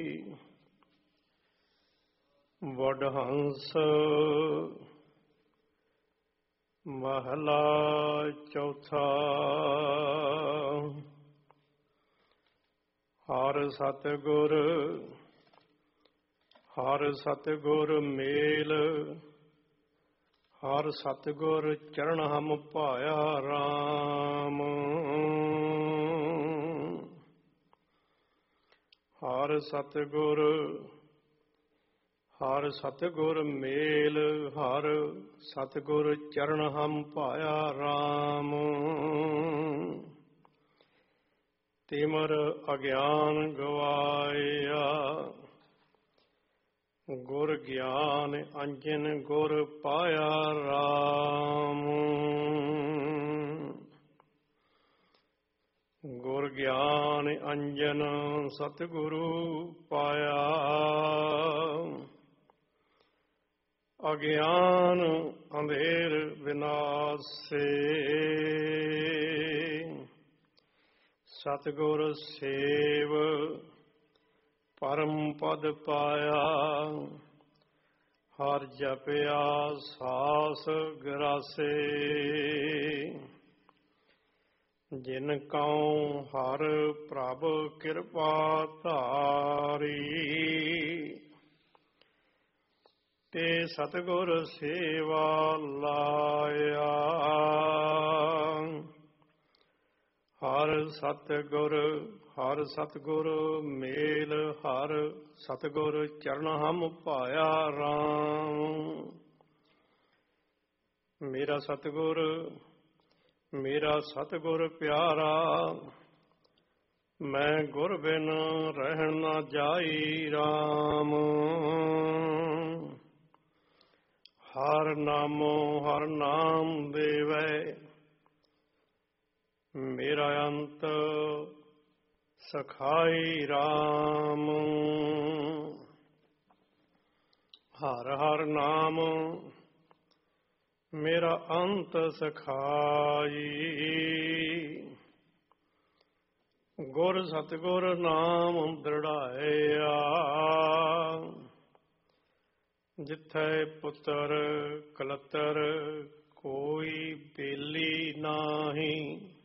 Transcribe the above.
ਵਡਹੰਸ ਮਹਲਾ ਚੌਥਾ। ਹਰਿ ਸਤਿਗੁਰ ਮੇਲ, ਹਰਿ ਸਤਿਗੁਰ ਚਰਨ ਹਮ ਪਾਇਆ ਰਾਮ। ਹਰਿ ਸਤਿਗੁਰ ਮੇਲ, ਹਰਿ ਸਤਿਗੁਰ ਚਰਨ ਹਮ ਪਾਇਆ ਰਾਮ। ਤਿਮਰ ਅਗਿਆਨ ਗਵਾਇਆ, ਗੁਰ ਗਿਆਨ ਅੰਜਨ ਗੁਰ ਪਾਇਆ ਰਾਮ। ਗੁਰ ਗਿਆਨ ਅੰਜਨ ਸਤਿਗੁਰੂ ਪਾਇਆ, ਅਗਿਆਨ ਅੰਧੇਰ ਵਿਨਾਸੇ। ਸਤਿਗੁਰ ਸੇਵ ਪਰਮ ਪਦ ਪਾਇਆ, ਹਰਿ ਜਪਿਆ ਸਾਸ ਗਰਾਸੇ। ਜਿਨ ਕਉ ਹਰਿ ਪ੍ਰਭ ਕਿਰਪਾ ਧਾਰੀ, ਤੇ ਸਤਿਗੁਰ ਸੇਵਾ ਲਾਇਆ। ਹਰਿ ਸਤਿਗੁਰ ਮੇਲ, ਹਰਿ ਸਤਿਗੁਰ ਚਰਨ ਹਮ ਪਾਇਆ ਰਾਮ। ਮੇਰਾ ਸਤਿਗੁਰ ਪਿਆਰਾ, ਮੈਂ ਗੁਰ ਬਿਨ ਰਹਿਣ ਨਾ ਜਾਈ ਰਾਮ। ਹਰਿ ਨਾਮ ਦੇਵੈ, ਮੇਰਾ ਅੰਤ ਸਖਾਈ ਰਾਮ। ਹਰਿ ਨਾਮ ਮੇਰਾ ਅੰਤ ਸਖਾਈ, ਗੁਰ ਸਤਿਗੁਰ ਨਾਮ ਦ੍ਰਿੜਾਇਆ। ਜਿੱਥੈ ਪੁੱਤਰ ਕਲੱਤਰ ਕੋਈ ਬੇਲੀ ਨਾਹੀ,